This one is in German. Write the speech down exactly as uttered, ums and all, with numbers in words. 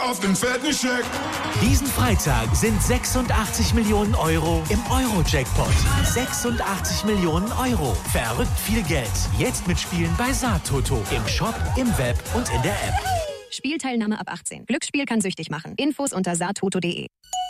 auf den fetten Scheck. Diesen Freitag sind sechsundachtzig Millionen Euro im Euro-Jackpot. sechsundachtzig Millionen Euro. Verrückt viel Geld. Jetzt mitspielen bei Saatoto. Im Shop, im Web und in der App. Spielteilnahme ab achtzehn. Glücksspiel kann süchtig machen. Infos unter saatoto punkt de.